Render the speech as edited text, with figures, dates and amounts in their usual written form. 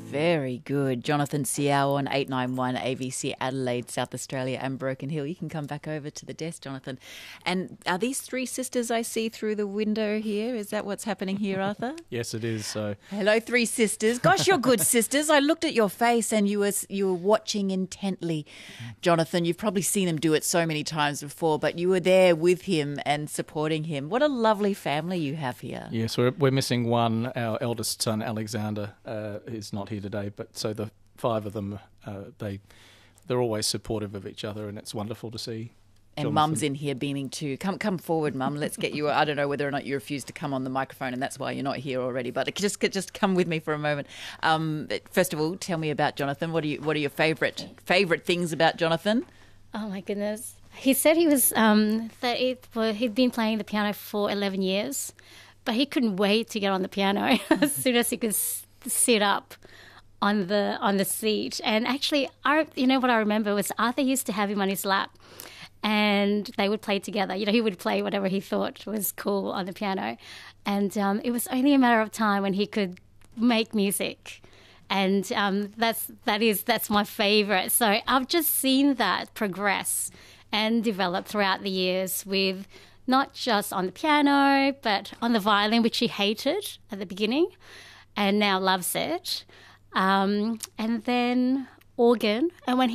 Very good. Jonathan Siao on 891 AVC Adelaide, South Australia and Broken Hill. You can come back over to the desk, Jonathan. And are these three sisters I see through the window here? Is that what's happening here, Arthur? Yes, it is. So, hello, three sisters. Gosh, you're good sisters. I looked at your face and you were watching intently, Jonathan. You've probably seen him do it so many times before, but you were there with him and supporting him. What a lovely family you have here. yes, we're missing one. Our eldest son, Alexander, is not here today, but so the five of them, they're always supportive of each other, and it's wonderful to see. And Jonathan. Mum's in here beaming too. Come forward, Mum. Let's get you. I don't know whether or not you refuse to come on the microphone, and that's why you're not here already. But just come with me for a moment. First of all, tell me about Jonathan. What are your favourite things about Jonathan? Oh my goodness! He said he was he'd been playing the piano for 11 years, but he couldn't wait to get on the piano as soon as he could sit up on the seat. And actually, what I remember was Arthur used to have him on his lap, and they would play together. He would play whatever he thought was cool on the piano, and it was only a matter of time when he could make music. And that's my favourite. So I've just seen that progress and develop throughout the years, with not just on the piano but on the violin, which he hated at the beginning and now loves it, and then organ. And when